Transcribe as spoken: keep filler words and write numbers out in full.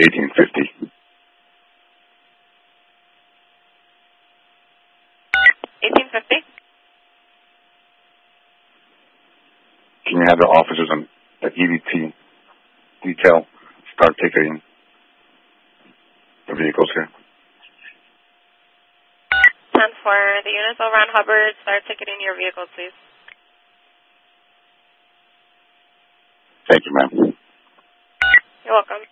eighteen fifty. eighteen fifty? Can you have the officers on the E D T detail start ticketing the vehicles here? ten four, the units over on Hubbard, start ticketing your vehicles, please. Thank you, ma'am. You're welcome.